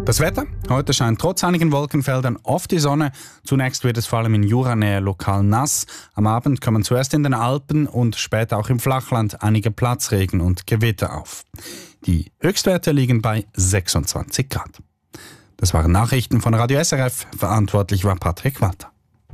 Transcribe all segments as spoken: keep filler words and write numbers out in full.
Das Wetter? Heute scheint trotz einigen Wolkenfeldern oft die Sonne. Zunächst wird es vor allem in Juranähe lokal nass. Am Abend kommen zuerst in den Alpen und später auch im Flachland einige Platzregen und Gewitter auf. Die Höchstwerte liegen bei sechsundzwanzig Grad. Das waren Nachrichten von Radio S R F. Verantwortlich war Patrick Walter.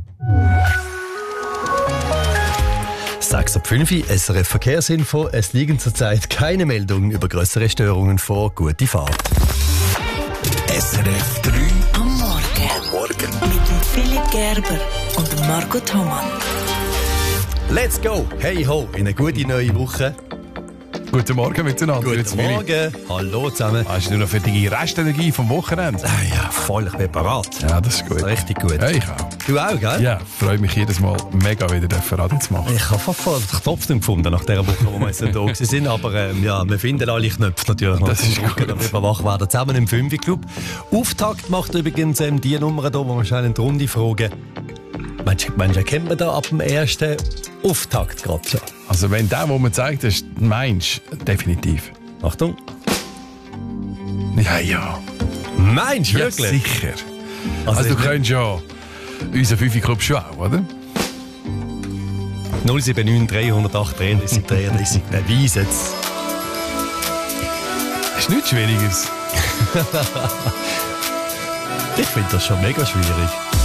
sechs ab fünf, S R F Verkehrsinfo. Es liegen zurzeit keine Meldungen über grössere Störungen vor. Gute Fahrt. S R F drei am Morgen. Am Morgen. Mit dem Philipp Gerber und dem Marco Thomann. Let's go! Hey ho, in eine gute neue Woche. Guten Morgen miteinander. Guten Morgen. Hallo zusammen. Hast du noch fertige Restenergie vom Wochenende? Ah ja, voll, ich bin parat. Ja, das ist gut. Richtig gut. Ja, ich auch. Du auch, gell? Ja, freue mich jedes Mal mega wieder Radio zu machen. Ich habe voll den Knopf nicht gefunden nach dieser Woche, wo wir jetzt da waren. Aber ähm, ja, wir finden alle Knöpfe natürlich noch. Das ist gut. Damit wir wach werden. Zusammen im Fünfe-Club. Auftakt macht übrigens ähm, die Nummer hier, wo wir schnell in die Runde fragen. Mensch, Mensch, kennt man da ab dem ersten Auftakt gerade schon? Also wenn der, wo man zeigt, ist, meinst definitiv. Achtung. Ja, ja. Meinst du Ja, wirklich? sicher. Also, Also, du kennst ja unseren Fünfe-Club schon auch, oder? null sieben neun drei null acht dreiunddreißig dreiunddreißig. Beweis jetzt. Ist nichts Schwieriges. Ich finde das schon mega schwierig.